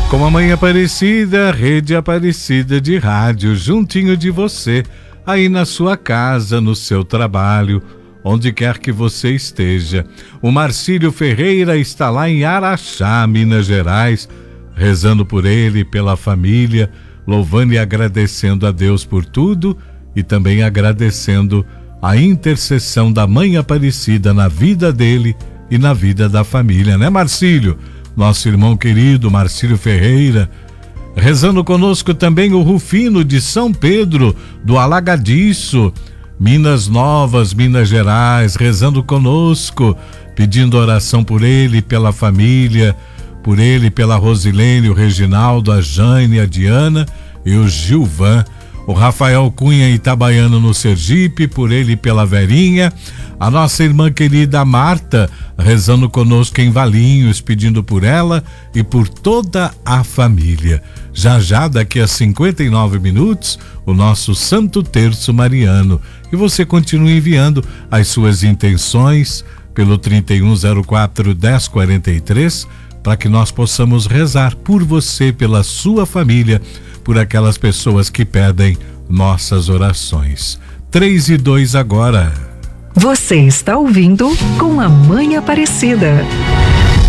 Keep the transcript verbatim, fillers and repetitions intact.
Com a Mãe Aparecida, Rede Aparecida de Rádio, juntinho de você, aí na sua casa, no seu trabalho, onde quer que você esteja. O Marcílio Ferreira está lá em Araxá, Minas Gerais, rezando por ele, pela família, louvando e agradecendo a Deus por tudo e também agradecendo a intercessão da Mãe Aparecida na vida dele e na vida da família, né, Marcílio? Nosso irmão querido Marcílio Ferreira, rezando conosco também o Rufino de São Pedro, do Alagadiço, Minas Novas, Minas Gerais, rezando conosco, pedindo oração por ele, pela família, por ele, pela Rosilene, o Reginaldo, a Jane, a Diana e o Gilvan. O Rafael Cunha Itabaiano no Sergipe, por ele e pela Verinha. A nossa irmã querida Marta, rezando conosco em Valinhos, pedindo por ela e por toda a família. Já já, daqui a cinquenta e nove minutos, o nosso Santo Terço Mariano. E você continua enviando as suas intenções pelo trinta e um zero quatro, dez quarenta e três, para que nós possamos rezar por você, pela sua família, por aquelas pessoas que pedem nossas orações. Três e dois agora. Você está ouvindo Com a Mãe Aparecida.